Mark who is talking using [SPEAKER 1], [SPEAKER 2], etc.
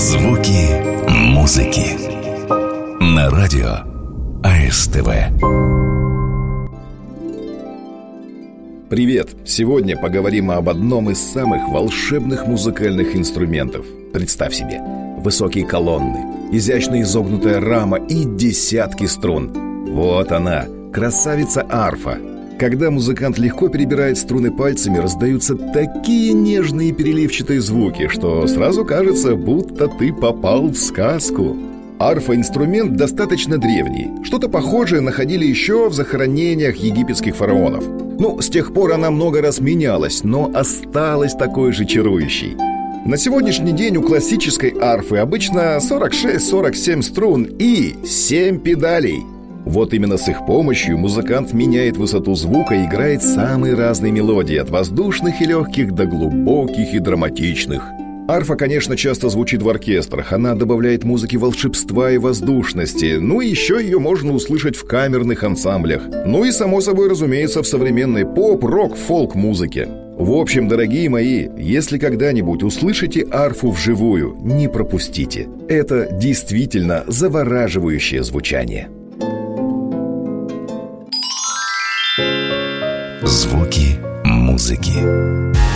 [SPEAKER 1] Звуки музыки на радио АСТВ.
[SPEAKER 2] Привет! Сегодня поговорим об одном из самых волшебных музыкальных инструментов. Представь себе, высокие колонны, изящно изогнутая рама и десятки струн. Вот она, красавица арфа. Когда музыкант легко перебирает струны пальцами, раздаются такие нежные переливчатые звуки, что сразу кажется, будто ты попал в сказку. Арфа-инструмент достаточно древний. Что-то похожее находили еще в захоронениях египетских фараонов. С тех пор она много раз менялась, но осталась такой же чарующей. На сегодняшний день у классической арфы обычно 46-47 струн и 7 педалей. Вот именно с их помощью музыкант меняет высоту звука и играет самые разные мелодии, от воздушных и легких до глубоких и драматичных. Арфа, конечно, часто звучит в оркестрах. Она добавляет музыке волшебства и воздушности. И еще ее можно услышать в камерных ансамблях. И, само собой, разумеется, в современной поп, рок, фолк-музыке. В общем, дорогие мои, если когда-нибудь услышите арфу вживую, не пропустите. Это действительно завораживающее звучание.
[SPEAKER 1] Звуки музыки.